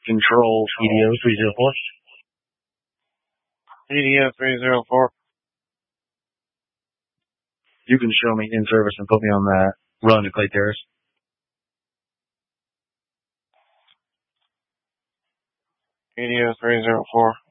Control EDO 304. EDO 304. You can show me in service and put me on that run to Clay Terrace. EDO 304.